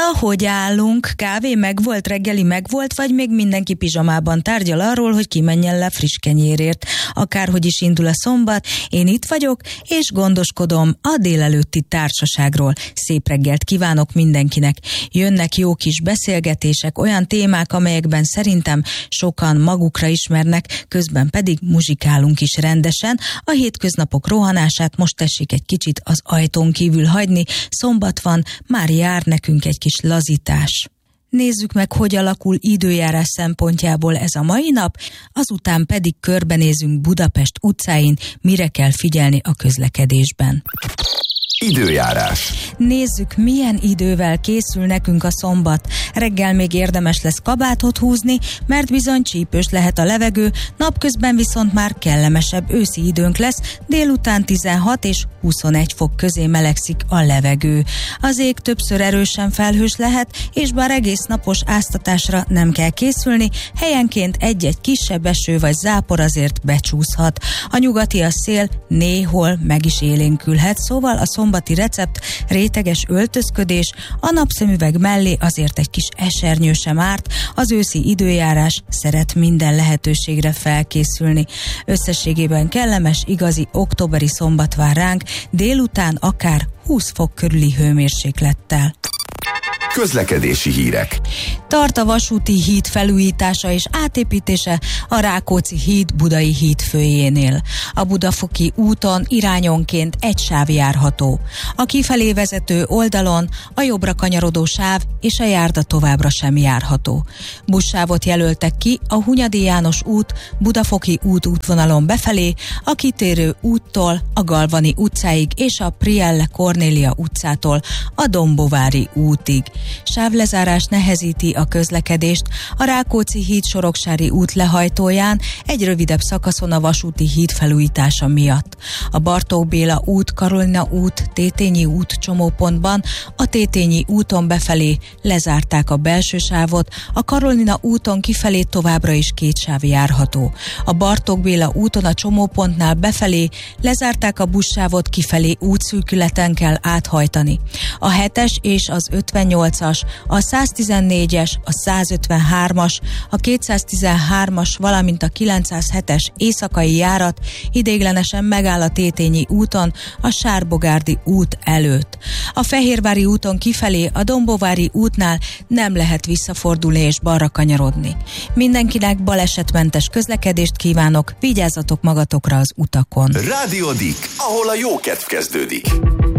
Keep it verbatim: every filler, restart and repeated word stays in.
Na, hogy állunk? Kávé megvolt, reggeli megvolt, vagy még mindenki pizsamában tárgyal arról, hogy kimenjen le friss kenyérért? Akárhogy is indul a szombat, én itt vagyok, és gondoskodom a délelőtti társaságról. Szép reggelt kívánok mindenkinek. Jönnek jó kis beszélgetések, olyan témák, amelyekben szerintem sokan magukra ismernek, közben pedig muzsikálunk is rendesen. A hétköznapok rohanását most tessék egy kicsit az ajtón kívül hagyni. Szombat van, már jár nekünk egy kis lazítás. Nézzük meg, hogy alakul időjárás szempontjából ez a mai nap, azután pedig körbenézünk Budapest utcáin, mire kell figyelni a közlekedésben. Időjárás. Nézzük, milyen idővel készül nekünk a szombat. Reggel még érdemes lesz kabátot húzni, mert bizony csípős lehet a levegő, napközben viszont már kellemesebb őszi időnk lesz, délután tizenhat és huszonegy fok közé melegszik a levegő. Az ég többször erősen felhős lehet, és bár egész napos áztatásra nem kell készülni, helyenként egy-egy kisebb eső vagy zápor azért becsúszhat. A nyugati a szél néhol meg is élénkülhet, szóval a szombati recept réteges öltözködés, a napszemüveg mellé azért egy kis esernyő sem árt, az őszi időjárás szeret minden lehetőségre felkészülni. Összességében kellemes, igazi októberi szombat vár ránk, délután akár húsz fok körüli hőmérséklettel. Közlekedési hírek. Tart a vasúti híd felújítása és átépítése a Rákóczi híd Budai híd főjénél. A Budafoki úton irányonként egy sáv járható. A kifelé vezető oldalon a jobbra kanyarodó sáv és a járda továbbra sem járható. Buszsávot jelöltek ki a Hunyadi János út Budafoki út útvonalon befelé, a kitérő úttól a Galvani utcáig és a Prielle Kornélia utcától a Dombovári útig. Sávlezárás nehezíti a közlekedést a Rákóczi híd Soroksári út lehajtóján egy rövidebb szakaszon a vasúti híd felújítása miatt. A Bartók Béla út, Karolina út, Tétényi út csomópontban a Tétényi úton befelé lezárták a belső sávot, a Karolina úton kifelé továbbra is két sáv járható. A Bartók Béla úton a csomópontnál befelé lezárták a buszsávot, kifelé útszűkületen kell áthajtani. A hetes és az ötvennyolcas, a száztizennégyes, a százötvenhármas, a kétszáztizenhármas, valamint a kilencszázhetes éjszakai járat ideiglenesen megáll a Tétényi úton, a Sárbogárdi út előtt. A Fehérvári úton kifelé a Dombovári útnál nem lehet visszafordulni és balra kanyarodni. Mindenkinek balesetmentes közlekedést kívánok, vigyázzatok magatokra az utakon. Rádió Dick, ahol a jó kedv kezdődik.